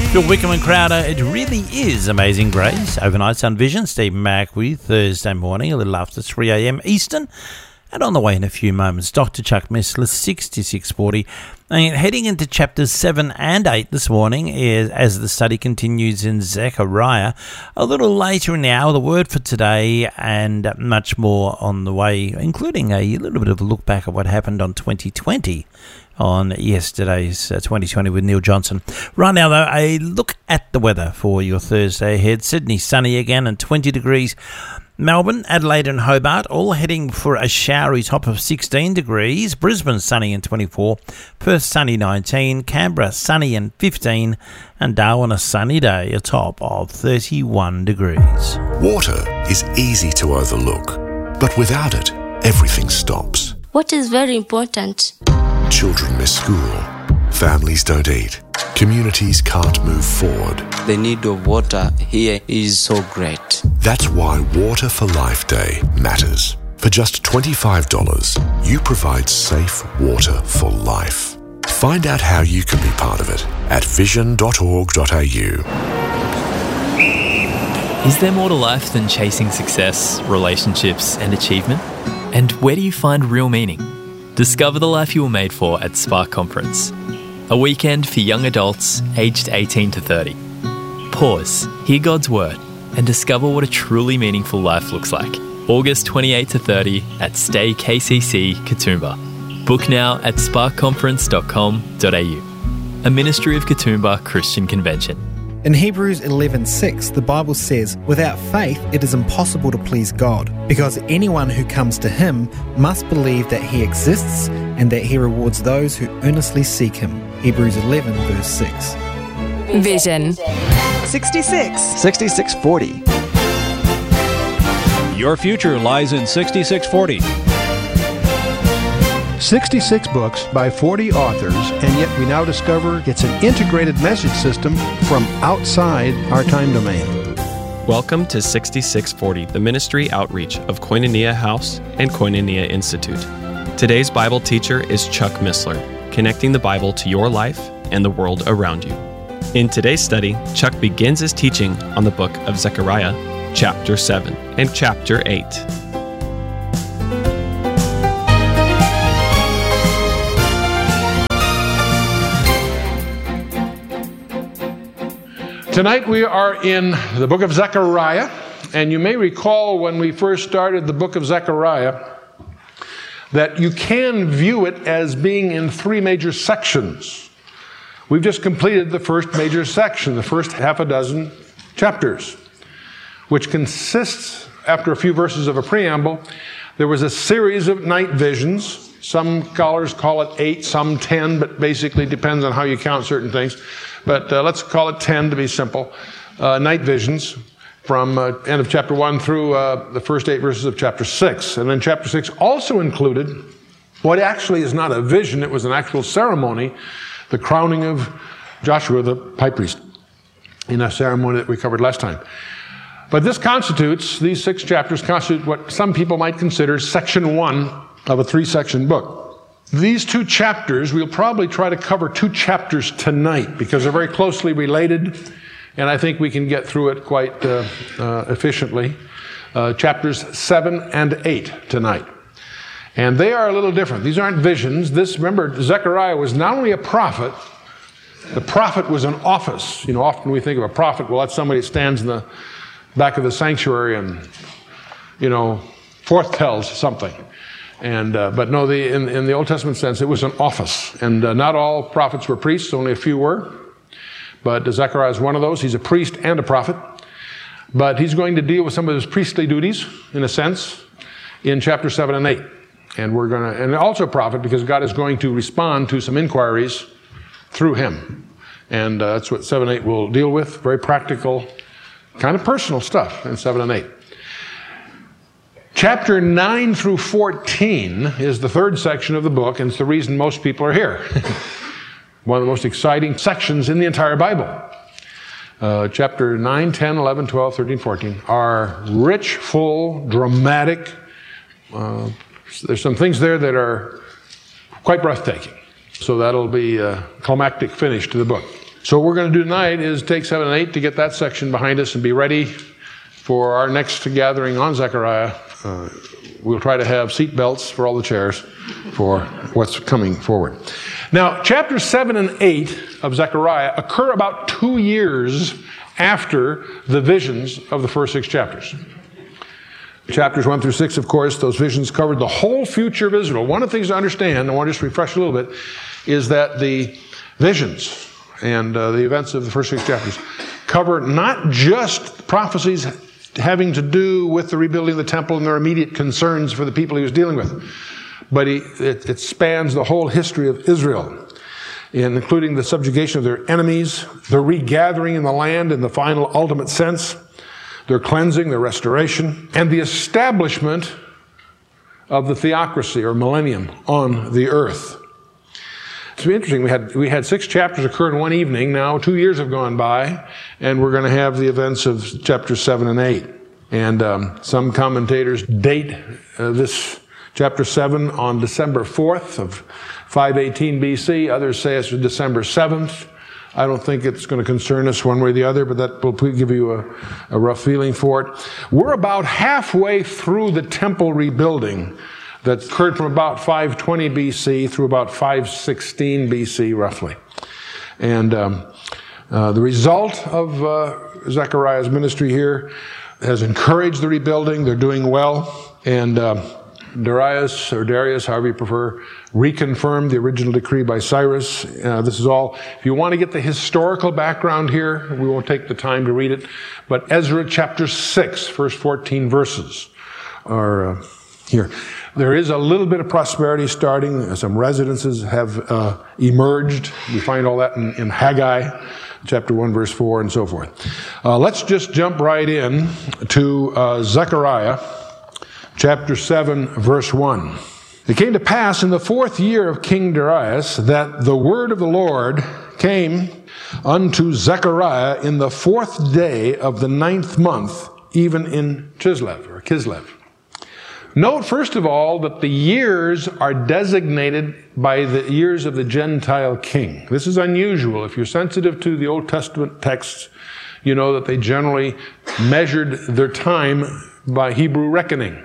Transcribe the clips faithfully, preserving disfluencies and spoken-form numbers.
Bill Wickham and Crowder, it really is Amazing Grace. Overnight Sun Vision, Stephen Mack with Thursday morning, a little after three a.m. Eastern. And on the way in a few moments, Doctor Chuck Missler, sixty-six forty. And heading into chapters seven and eight this morning is, as the study continues in Zechariah. A little later in the hour, the word for today and much more on the way, including a little bit of a look back at what happened on twenty twenty. On yesterday's uh, twenty twenty with Neil Johnson. Right now, though, a look at the weather for your Thursday ahead. Sydney sunny again and twenty degrees. Melbourne, Adelaide and Hobart all heading for a showery top of sixteen degrees. Brisbane sunny and twenty-four. Perth sunny nineteen. Canberra sunny and fifteen. And Darwin a sunny day, a top of thirty-one degrees. Water is easy to overlook, but without it, everything stops. What is very important? Children miss school, families don't eat, communities can't move forward. The need of water here is so great. That's why Water for Life Day matters. For just twenty-five dollars, you provide safe water for life. Find out how you can be part of it at vision dot org dot a u. Is there more to life than chasing success, relationships and achievement? And where do you find real meaning? Discover the life you were made for at Spark Conference, a weekend for young adults aged eighteen to thirty. Pause, hear God's word, and discover what a truly meaningful life looks like. August twenty-eighth to thirty at Stay K C C, Katoomba. Book now at spark conference dot com dot a u. A ministry of Katoomba Christian Convention. In Hebrews eleven six, the Bible says, "Without faith it is impossible to please God, because anyone who comes to Him must believe that He exists and that He rewards those who earnestly seek Him." Hebrews eleven verse six. Vision. sixty-six. sixty-six forty. Your future lies in sixty-six forty. sixty-six books by forty authors, and yet we now discover it's an integrated message system from outside our time domain. Welcome to sixty-six forty, the ministry outreach of Koinonia House and Koinonia Institute. Today's Bible teacher is Chuck Missler, connecting the Bible to your life and the world around you. In today's study, Chuck begins his teaching on the book of Zechariah, chapter seven and chapter eight. Tonight we are in the book of Zechariah, and you may recall when we first started the book of Zechariah that you can view it as being in three major sections. We've just completed the first major section, the first half a dozen chapters, which consists, after a few verses of a preamble, there was a series of night visions. Some scholars call it eight, some ten, but basically depends on how you count certain things. But uh, let's call it ten to be simple. Uh, night visions from uh, end of chapter one through uh, the first eight verses of chapter six. And then chapter six also included what actually is not a vision, it was an actual ceremony, the crowning of Joshua the high priest, in a ceremony that we covered last time. But this constitutes, these six chapters constitute what some people might consider section one of a three-section book. These two chapters, we'll probably try to cover two chapters tonight because they're very closely related, and I think we can get through it quite uh, uh, efficiently. Uh, chapters seven and eight tonight. And they are a little different. These aren't visions. This, remember, Zechariah was not only a prophet, the prophet was an office. You know, often we think of a prophet, well, that's somebody that stands in the back of the sanctuary and, you know, foretells something. And uh, but no, the, in, in the Old Testament sense, it was an office. And uh, not all prophets were priests, only a few were. But Zechariah is one of those. He's a priest and a prophet. But he's going to deal with some of his priestly duties, in a sense, in chapter seven and eight. And we're going to, and also a prophet, because God is going to respond to some inquiries through him. And uh, that's what seven and eight will deal with. Very practical, kind of personal stuff in seven and eight. Chapter nine through fourteen is the third section of the book, and it's the reason most people are here. One of the most exciting sections in the entire Bible. Uh, chapter nine, ten, eleven, twelve, thirteen, fourteen are rich, full, dramatic. Uh, there's some things there that are quite breathtaking. So that'll be a climactic finish to the book. So what we're going to do tonight is take seven and eight to get that section behind us and be ready for our next gathering on Zechariah. Uh, we'll try to have seat belts for all the chairs for what's coming forward. Now, chapters seven and eight of Zechariah occur about two years after the visions of the first six chapters. Chapters one through six, of course, those visions covered the whole future of Israel. One of the things to understand, I want to just refresh a little bit, is that the visions and uh, the events of the first six chapters cover not just prophecies having to do with the rebuilding of the temple and their immediate concerns for the people he was dealing with, but he, it, it spans the whole history of Israel, including the subjugation of their enemies, the regathering in the land in the final ultimate sense, their cleansing, their restoration, and the establishment of the theocracy or millennium on the earth. It's interesting. We had we had six chapters occur in one evening. Now two years have gone by, and we're going to have the events of chapters seven and eight. And um, some commentators date uh, this chapter seven on December fourth of five eighteen B C. Others say it's December seventh. I don't think it's going to concern us one way or the other, but that will give you a, a rough feeling for it. We're about halfway through the temple rebuilding that occurred from about five twenty B C through about five sixteen B C, roughly. And um, uh, the result of uh, Zechariah's ministry here has encouraged the rebuilding. They're doing well. And uh, Darius, or Darius, however you prefer, reconfirmed the original decree by Cyrus. Uh, this is all, if you want to get the historical background here, we won't take the time to read it, but Ezra chapter six, first fourteen verses are uh, here. There is a little bit of prosperity starting. Some residences have uh, emerged. We find all that in, in Haggai chapter one, verse four, and so forth. Uh, let's just jump right in to uh, Zechariah chapter seven, verse one. It came to pass in the fourth year of King Darius that the word of the Lord came unto Zechariah in the fourth day of the ninth month, even in Chislev, or Kislev. Note, first of all, that the years are designated by the years of the Gentile king. This is unusual. If you're sensitive to the Old Testament texts, you know that they generally measured their time by Hebrew reckoning.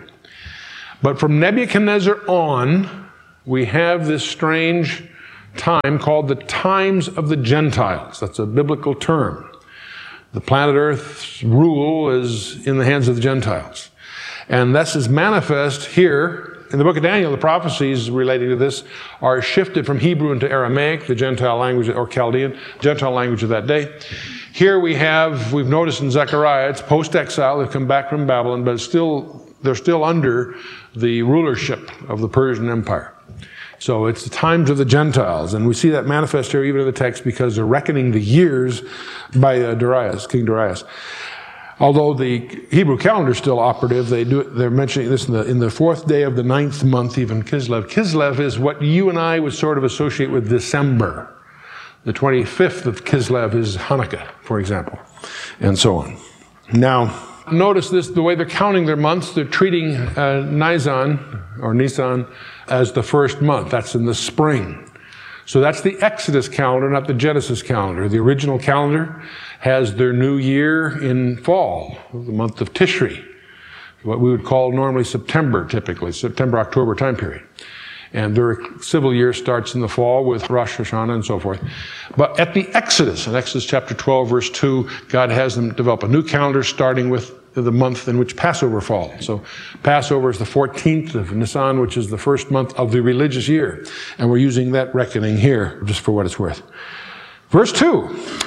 But from Nebuchadnezzar on, we have this strange time called the times of the Gentiles. That's a biblical term. The planet Earth's rule is in the hands of the Gentiles. And this is manifest here in the book of Daniel. The prophecies relating to this are shifted from Hebrew into Aramaic, the Gentile language, or Chaldean, Gentile language of that day. Here we have, we've noticed in Zechariah, it's post-exile, they've come back from Babylon, but it's still, they're still under the rulership of the Persian Empire. So it's the times of the Gentiles, and we see that manifest here even in the text because they're reckoning the years by uh, Darius, King Darius. Although the Hebrew calendar is still operative, they do, they're mentioning this in the, in the fourth day of the ninth month, even Kislev. Kislev is what you and I would sort of associate with December. The twenty-fifth of Kislev is Hanukkah, for example, and so on. Now, notice this, the way they're counting their months, they're treating uh, Nisan, or Nisan, as the first month. That's in the spring. So that's the Exodus calendar, not the Genesis calendar. The original calendar has their new year in fall, the month of Tishri, what we would call normally September, typically, September, October time period. And their civil year starts in the fall with Rosh Hashanah and so forth. But at the Exodus, in Exodus chapter twelve, verse two, God has them develop a new calendar starting with the month in which Passover falls. So Passover is the fourteenth of Nisan, which is the first month of the religious year. And we're using that reckoning here, just for what it's worth. Verse two.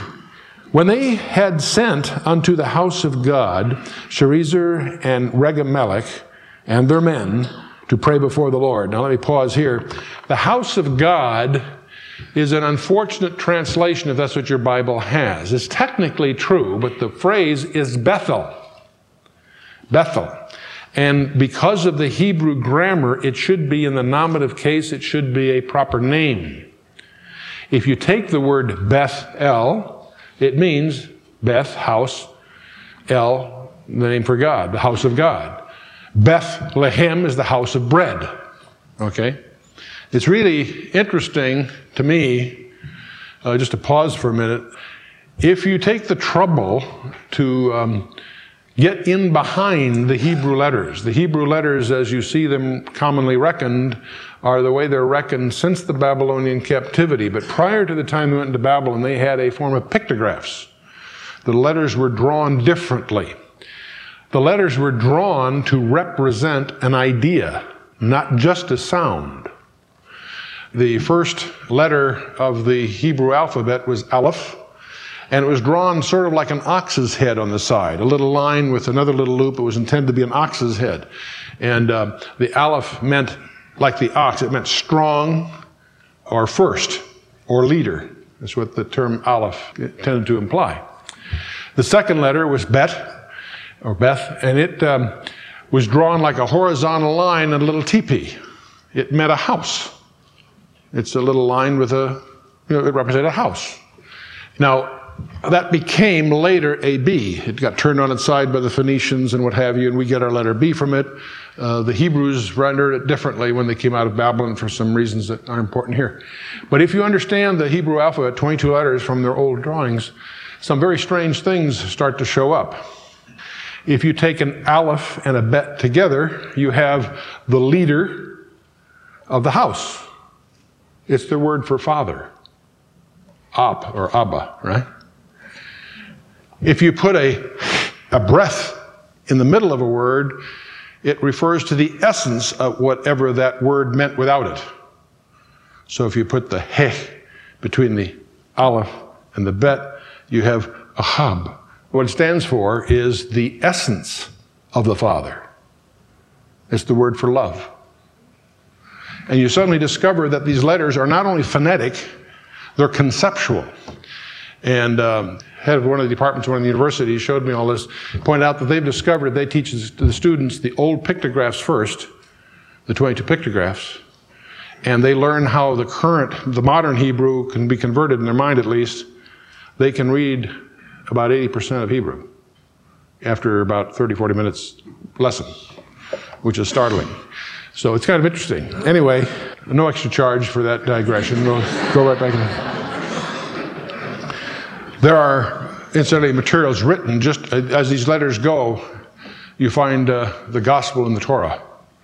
When they had sent unto the house of God Sherezer and Regamelech and their men to pray before the Lord. Now let me pause here. The house of God is an unfortunate translation if that's what your Bible has. It's technically true, but the phrase is Bethel. Bethel. And because of the Hebrew grammar, it should be in the nominative case, it should be a proper name. If you take the word Beth-El, it means Beth, house, El, the name for God, the house of God. Bethlehem is the house of bread. Okay? It's really interesting to me uh, just to pause for a minute. If you take the trouble to um, get in behind the Hebrew letters, the Hebrew letters as you see them commonly reckoned are the way they're reckoned since the Babylonian captivity. But prior to the time they went into Babylon, they had a form of pictographs. The letters were drawn differently. The letters were drawn to represent an idea, not just a sound. The first letter of the Hebrew alphabet was Aleph, and it was drawn sort of like an ox's head on the side, a little line with another little loop. It was intended to be an ox's head. And uh, the Aleph meant, like the ox, it meant strong or first or leader. That's what the term Aleph tended to imply. The second letter was Bet, or Beth, and it um, was drawn like a horizontal line and a little teepee. It meant a house. It's a little line with a, you know, it represented a house. Now, that became later a B. It got turned on its side by the Phoenicians and what have you, and we get our letter B from it. Uh, the Hebrews rendered it differently when they came out of Babylon for some reasons that are important here. But if you understand the Hebrew alphabet, twenty-two letters from their old drawings, some very strange things start to show up. If you take an Aleph and a Bet together, you have the leader of the house. It's the word for father. Ab, or Abba, right? If you put a, a breath in the middle of a word, it refers to the essence of whatever that word meant without it. So if you put the he between the Aleph and the Bet, you have Ahab. What it stands for is the essence of the Father. It's the word for love. And you suddenly discover that these letters are not only phonetic, they're conceptual. And um, head of one of the departments of one of the universities showed me all this, pointed out that they've discovered they teach the students the old pictographs first, the twenty-two pictographs, and they learn how the current, the modern Hebrew can be converted in their mind at least. They can read about eighty percent of Hebrew after about thirty, forty minutes lesson, which is startling. So it's kind of interesting. Anyway, no extra charge for that digression. We'll go right back in. There are, incidentally, materials written just as these letters go. You find uh, the gospel in the Torah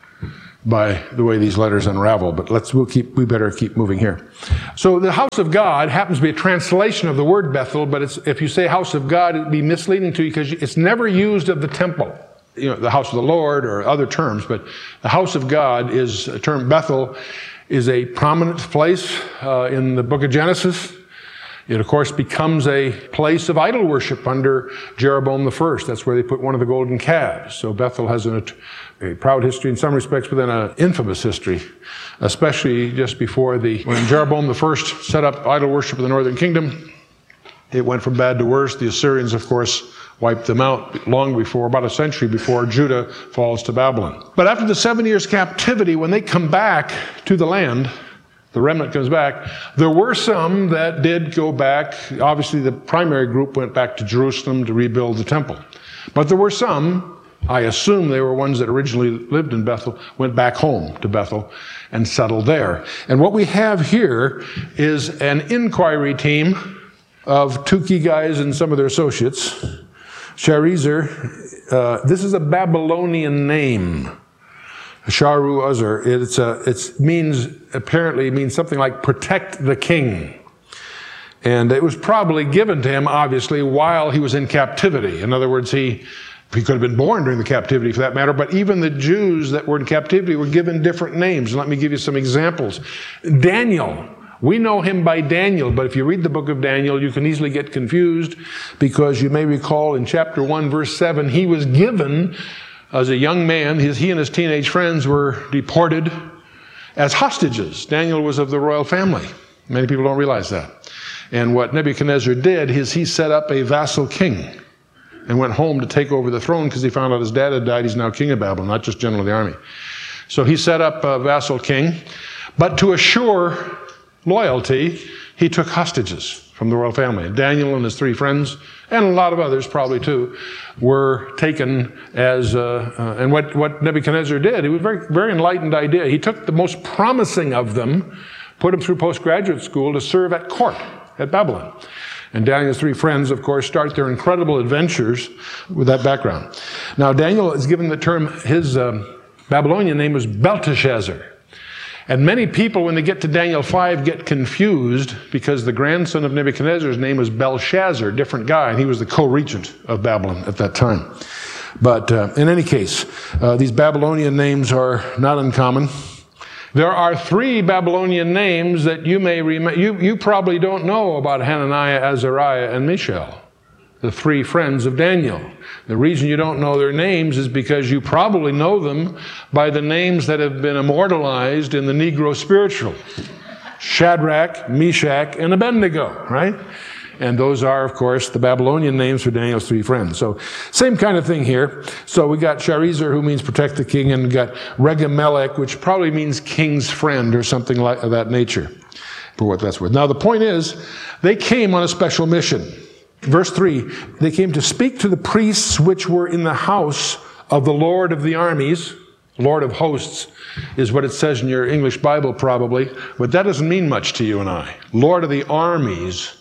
by the way these letters unravel. But let's we'll keep we better keep moving here. So the house of God happens to be a translation of the word Bethel, but it's, if you say house of God, it'd be misleading to you because it's never used of the temple. You know, the house of the Lord or other terms, but the house of God is a term. Bethel is a prominent place uh, in the book of Genesis. It, of course, becomes a place of idol worship under Jeroboam the First. That's where they put one of the golden calves. So Bethel has an, a proud history in some respects, but then an infamous history, especially just before the, when Jeroboam the First set up idol worship in the northern kingdom, it went from bad to worse. The Assyrians, of course, wiped them out long before, about a century before Judah falls to Babylon. But after the seven years captivity, when they come back to the land, the remnant comes back, there were some that did go back. Obviously, the primary group went back to Jerusalem to rebuild the temple. But there were some, I assume they were ones that originally lived in Bethel, went back home to Bethel and settled there. And what we have here is an inquiry team of two key guys and some of their associates. Sharezer, uh, this is a Babylonian name. Sharu Uzzer, it's a, it means, apparently means something like protect the king. And it was probably given to him, obviously, while he was in captivity. In other words, he, he could have been born during the captivity for that matter, but even the Jews that were in captivity were given different names. And let me give you some examples. Daniel. We know him by Daniel, but if you read the book of Daniel, you can easily get confused because you may recall in chapter one, verse seven, he was given as a young man, his, he and his teenage friends were deported as hostages. Daniel was of the royal family. Many people don't realize that. And what Nebuchadnezzar did is he set up a vassal king and went home to take over the throne because he found out his dad had died. He's now king of Babylon, not just general of the army. So he set up a vassal king, but to assure loyalty, he took hostages from the royal family. And Daniel and his three friends, and a lot of others probably too, were taken as, uh, uh, and what, what Nebuchadnezzar did, it was a very, very enlightened idea. He took the most promising of them, put them through postgraduate school to serve at court. at Babylon. And Daniel's three friends, of course, start their incredible adventures with that background. Now, Daniel is given the term, his um, Babylonian name was Belteshazzar. And many people, when they get to Daniel five, get confused because the grandson of Nebuchadnezzar's name was Belshazzar, different guy, and he was the co-regent of Babylon at that time. But uh, in any case, uh, these Babylonian names are not uncommon. There are three Babylonian names that you may remember. You, you probably don't know about Hananiah, Azariah, and Mishael, the three friends of Daniel. The reason you don't know their names is because you probably know them by the names that have been immortalized in the Negro spiritual. Shadrach, Meshach, and Abednego, right? And those are, of course, the Babylonian names for Daniel's three friends. So, same kind of thing here. So we got Sharezer, who means protect the king, and we got Regemelech, which probably means king's friend or something like of that nature, for what that's worth. Now, the point is, they came on a special mission. Verse three, they came to speak to the priests which were in the house of the Lord of the armies. Lord of hosts is what it says in your English Bible probably, but that doesn't mean much to you and I. Lord of the armies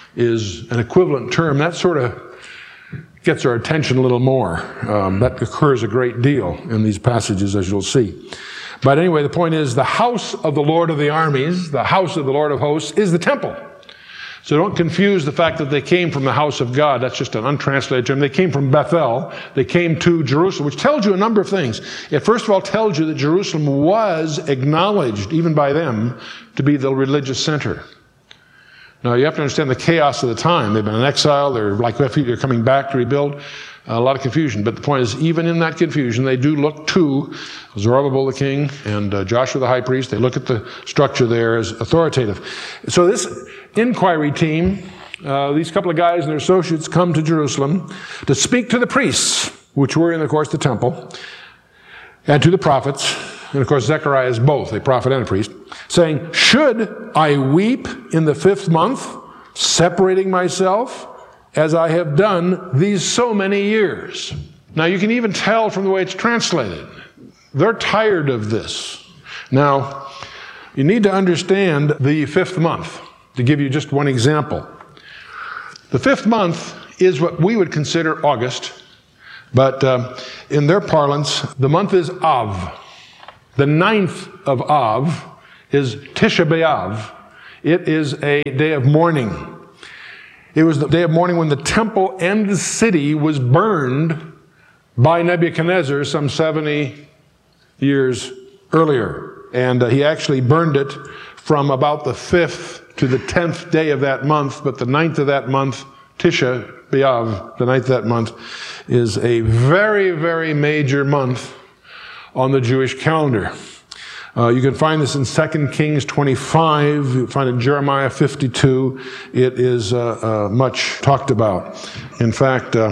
is an equivalent term. That sort of gets our attention a little more. Um, that occurs a great deal in these passages, as you'll see. But anyway, the point is, the house of the Lord of the armies, the house of the Lord of hosts, is the temple. So don't confuse the fact that they came from the house of God. That's just an untranslated term. They came from Bethel. They came to Jerusalem, which tells you a number of things. It first of all tells you that Jerusalem was acknowledged, even by them, to be the religious center. Now, you have to understand the chaos of the time. They've been in exile. They're like they're coming back to rebuild. A lot of confusion. But the point is, even in that confusion, they do look to Zerubbabel the king and uh, Joshua the high priest. They look at the structure there as authoritative. So this inquiry team, uh, these couple of guys and their associates come to Jerusalem to speak to the priests, which were in, of course, the temple, and to the prophets. And, of course, Zechariah is both a prophet and a priest, saying, should I weep in the fifth month, separating myself, as I have done these so many years? Now, you can even tell from the way it's translated. They're tired of this. Now, you need to understand the fifth month, to give you just one example. The fifth month is what we would consider August, but uh, in their parlance, the month is Av. The ninth of Av is Tisha B'Av. It is a day of mourning. It was the day of mourning when the temple and the city was burned by Nebuchadnezzar some seventy years earlier. And uh, he actually burned it from about the fifth to the tenth day of that month, but the ninth of that month, Tisha B'Av, the ninth of that month, is a very, very major month on the Jewish calendar. Uh, you can find this in Second Kings twenty-five. You find it in Jeremiah fifty-two. It is uh, uh, much talked about. In fact, uh,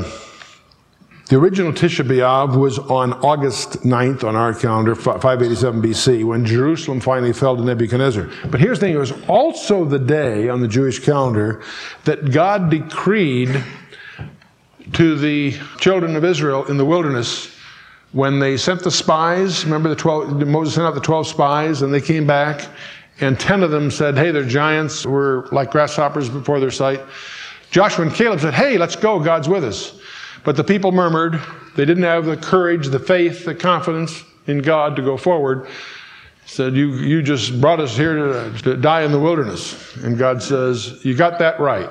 the original Tisha B'Av was on August ninth on our calendar, five eighty-seven B C, when Jerusalem finally fell to Nebuchadnezzar. But here's the thing, it was also the day on the Jewish calendar that God decreed to the children of Israel in the wilderness when they sent the spies. Remember the twelve, Moses sent out the twelve spies, and they came back, and ten of them said, hey, they're giants, we're like grasshoppers before their sight. Joshua and Caleb said, hey, let's go, God's with us. But the people murmured. They didn't have the courage, the faith, the confidence in God to go forward. Said, you, you just brought us here to, to die in the wilderness. And God says, you got that right.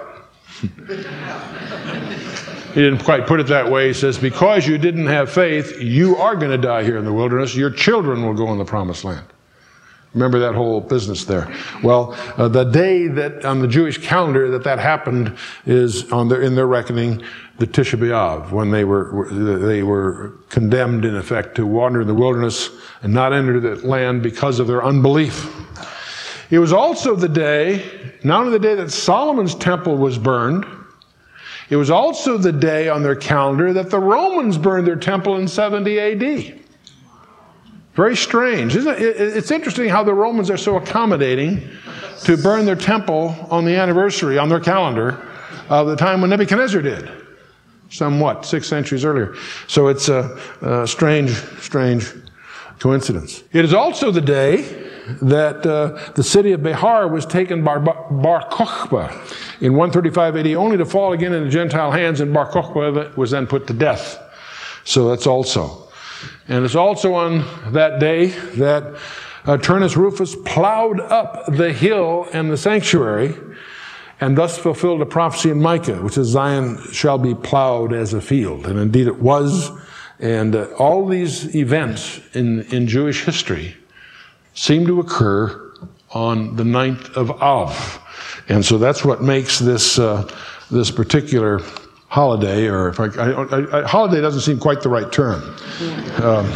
He didn't quite put it that way. He says, because you didn't have faith, you are going to die here in the wilderness. Your children will go in the promised land. Remember that whole business there. Well, uh, the day that on the Jewish calendar that that happened is on their, in their reckoning, the Tisha B'Av, when they were, they were condemned in effect to wander in the wilderness and not enter the land because of their unbelief. It was also the day, not only the day that Solomon's temple was burned, it was also the day on their calendar that the Romans burned their temple in seventy A D. Very strange. Isn't it? It's interesting how the Romans are so accommodating to burn their temple on the anniversary, on their calendar, of the time when Nebuchadnezzar did. Somewhat, six centuries earlier. So it's a, a strange, strange coincidence. It is also the day that uh, the city of Behar was taken by Bar Kokhba in one thirty-five A D, only to fall again into Gentile hands, and Bar Kokhba was then put to death. So that's also. And it's also on that day that uh, Turnus Rufus plowed up the hill and the sanctuary, and thus fulfilled a prophecy in Micah, which is, Zion shall be plowed as a field. And indeed it was. And uh, all these events in, in Jewish history seem to occur on the ninth of Av. And so that's what makes this uh, this particular holiday, or if I, I, I, holiday doesn't seem quite the right term. Um,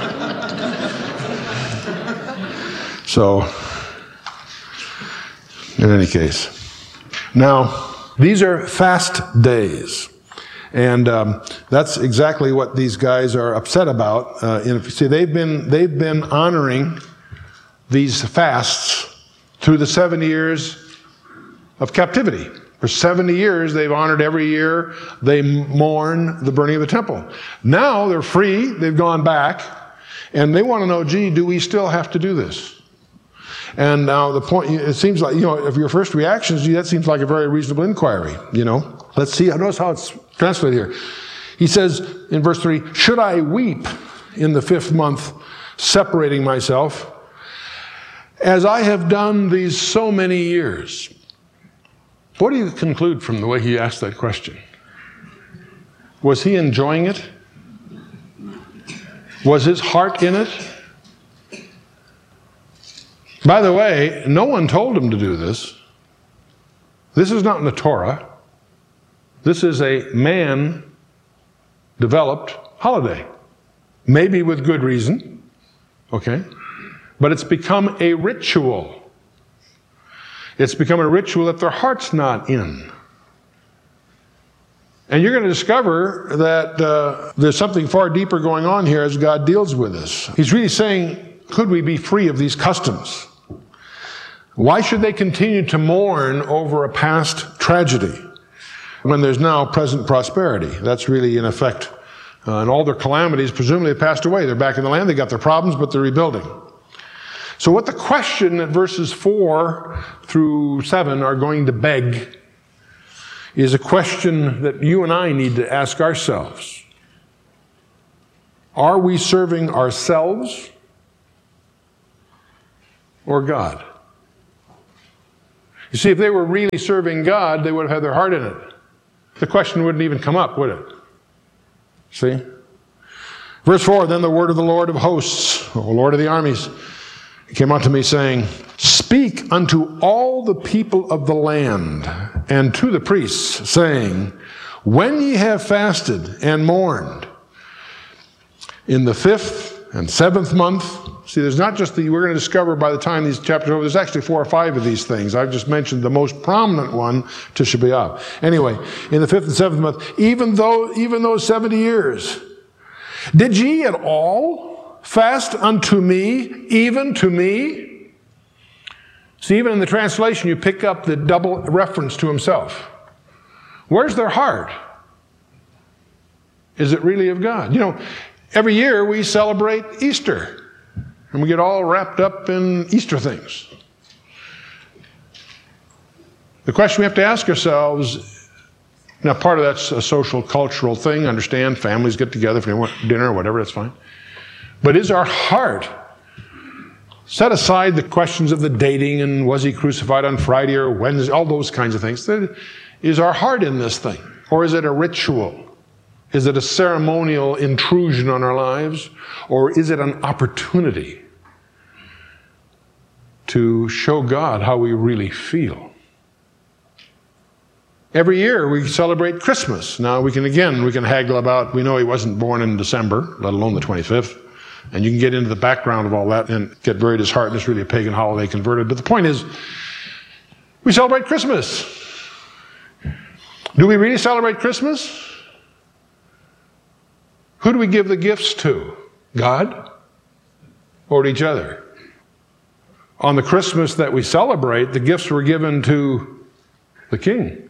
so, in any case. Now, these are fast days. And um, that's exactly what these guys are upset about. Uh, and if you see, they've been, they've been honoring these fasts through the seven years of captivity. For seventy years, they've honored every year. They mourn the burning of the temple. Now they're free. They've gone back. And they want to know, gee, do we still have to do this? And now the point, it seems like, you know, if your first reaction is, gee, that seems like a very reasonable inquiry, you know. Let's see, notice how it's translated here. He says in verse three, should I weep in the fifth month, separating myself, as I have done these so many years? What do you conclude from the way he asked that question? Was he enjoying it? Was his heart in it? By the way, no one told him to do this. This is not in the Torah. This is a man-developed holiday. Maybe with good reason, okay? But it's become a ritual. It's become a ritual that their heart's not in. And you're going to discover that uh, there's something far deeper going on here as God deals with this. He's really saying, could we be free of these customs? Why should they continue to mourn over a past tragedy when there's now present prosperity? That's really in effect. Uh, and all their calamities presumably have passed away. They're back in the land. They got their problems, but they're rebuilding. So what the question at verses four through seven are going to beg is a question that you and I need to ask ourselves. Are we serving ourselves or God? You see, if they were really serving God, they would have had their heart in it. The question wouldn't even come up, would it? See? Verse four, then the word of the Lord of hosts, O Lord of the armies, came unto me, saying, speak unto all the people of the land and to the priests, saying, when ye have fasted and mourned in the fifth and seventh month. See, there's not just the, we're going to discover by the time these chapters are over, there's actually four or five of these things. I've just mentioned the most prominent one, Tisha B'Av. Anyway, in the fifth and seventh month, even though, even those seventy years, did ye at all fast unto me, even to me? See, even in the translation, you pick up the double reference to himself. Where's their heart? Is it really of God? You know, every year we celebrate Easter. And we get all wrapped up in Easter things. The question we have to ask ourselves, now part of that's a social, cultural thing, understand, families get together for dinner or whatever, that's fine. But is our heart, set aside the questions of the dating and was he crucified on Friday or Wednesday, all those kinds of things, is our heart in this thing? Or is it a ritual? Is it a ceremonial intrusion on our lives? Or is it an opportunity to show God how we really feel? Every year we celebrate Christmas. Now we can, again, we can haggle about, we know he wasn't born in December, let alone the twenty-fifth. And you can get into the background of all that and get very disheartened. It's really a pagan holiday converted. But the point is, we celebrate Christmas. Do we really celebrate Christmas? Who do we give the gifts to? God or to each other? On the Christmas that we celebrate, the gifts were given to the King.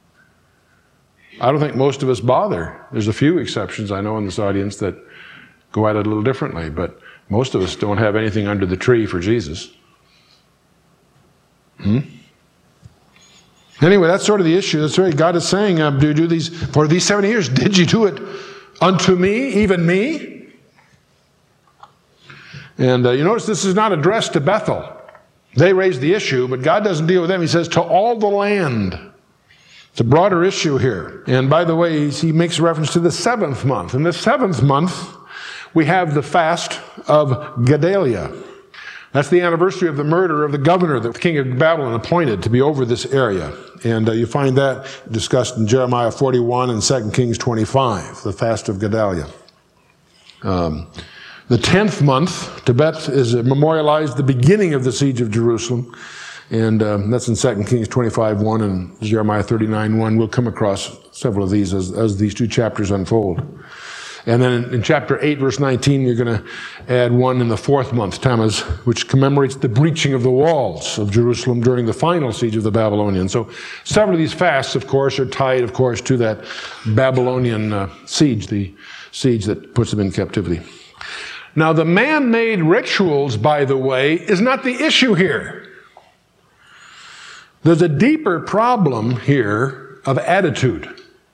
I don't think most of us bother. There's a few exceptions I know in this audience that go at it a little differently, but most of us don't have anything under the tree for Jesus. Hmm? Anyway, that's sort of the issue. That's right. God is saying, uh, do you do these for these seventy years? Did you do it unto me, even me? And uh, you notice this is not addressed to Bethel. They raised the issue, but God doesn't deal with them. He says, to all the land. It's a broader issue here. And by the way, he makes reference to the seventh month. In the seventh month, we have the fast of Gedaliah. That's the anniversary of the murder of the governor that the king of Babylon appointed to be over this area. And uh, you find that discussed in Jeremiah forty-one and Second Kings twenty-five, the fast of Gedaliah. Um, the tenth month, Tebet is memorialized the beginning of the siege of Jerusalem. And um, that's in Second Kings twenty-five one and Jeremiah thirty-nine one. We'll come across several of these as, as these two chapters unfold. And then in, in chapter eight, verse nineteen, you're going to add one in the fourth month, Tammuz, which commemorates the breaching of the walls of Jerusalem during the final siege of the Babylonians. So several of these fasts, of course, are tied, of course, to that Babylonian uh, siege, the siege that puts them in captivity. Now, the man-made rituals, by the way, is not the issue here. There's a deeper problem here of attitude.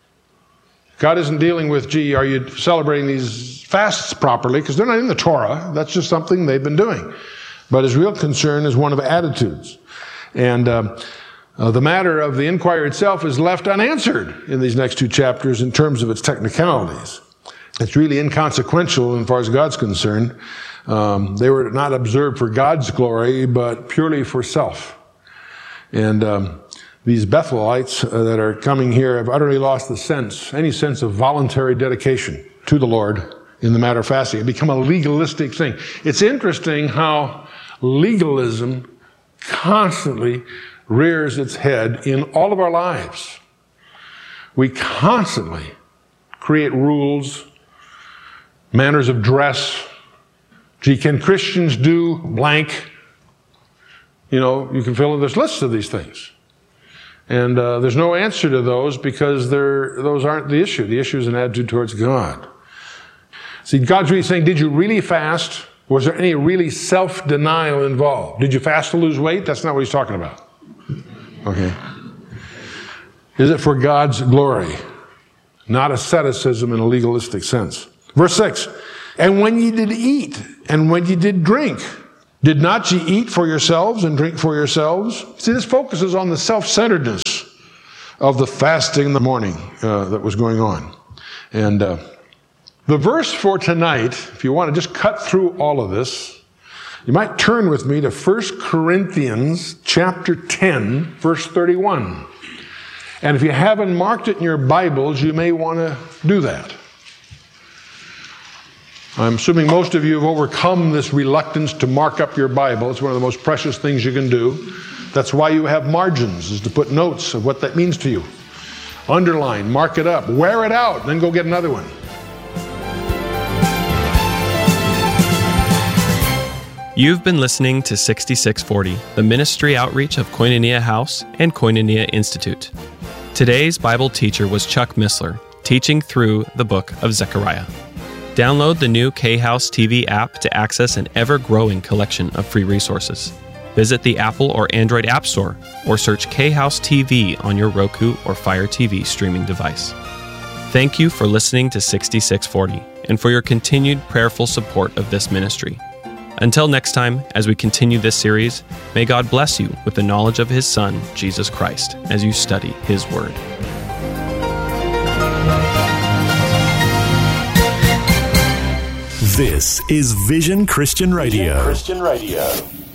God isn't dealing with, gee, are you celebrating these fasts properly? Because they're not in the Torah. That's just something they've been doing. But his real concern is one of attitudes. And uh, uh, the matter of the inquiry itself is left unanswered in these next two chapters in terms of its technicalities. It's really inconsequential as far as God's concerned. Um, they were not observed for God's glory, but purely for self. And um, these Bethelites uh, that are coming here have utterly lost the sense, any sense of voluntary dedication to the Lord in the matter of fasting. It become a legalistic thing. It's interesting how legalism constantly rears its head in all of our lives. We constantly create rules, manners of dress. Gee, can Christians do blank? You know, you can fill in this list of these things. And uh, there's no answer to those because they're, those aren't the issue. The issue is an attitude towards God. See, God's really saying, did you really fast? Was there any really self-denial involved? Did you fast to lose weight? That's not what he's talking about. Okay. Is it for God's glory? Not asceticism in a legalistic sense. Verse six, and when ye did eat, and when ye did drink, did not ye eat for yourselves and drink for yourselves? See, this focuses on the self-centeredness of the fasting in the morning uh, that was going on. And uh, the verse for tonight, if you want to just cut through all of this, you might turn with me to First Corinthians chapter ten, verse thirty-one. And if you haven't marked it in your Bibles, you may want to do that. I'm assuming most of you have overcome this reluctance to mark up your Bible. It's one of the most precious things you can do. That's why you have margins, is to put notes of what that means to you. Underline, mark it up, wear it out, then go get another one. You've been listening to sixty-six forty, the ministry outreach of Koinonia House and Koinonia Institute. Today's Bible teacher was Chuck Missler, teaching through the book of Zechariah. Download the new K-House T V app to access an ever-growing collection of free resources. Visit the Apple or Android App Store or search K-House T V on your Roku or Fire T V streaming device. Thank you for listening to sixty-six forty and for your continued prayerful support of this ministry. Until next time, as we continue this series, may God bless you with the knowledge of His Son, Jesus Christ, as you study His Word. This is Vision Christian Radio. Christian Radio.